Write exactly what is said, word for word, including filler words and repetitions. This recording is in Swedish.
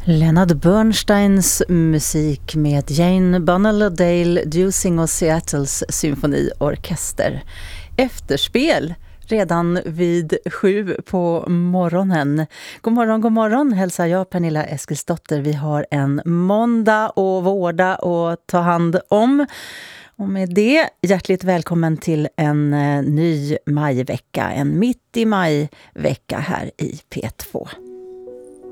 Leonard Bernsteins musik med Jane Bunnell-Dale Dusing och Seattles symfoniorkester. Efterspel redan vid sju på morgonen. God morgon, god morgon hälsar jag Pernilla Eskilsdotter. Vi har en måndag och vårda och ta hand om. Och med det, hjärtligt välkommen till en ny majvecka. En mitt i majvecka här i P två.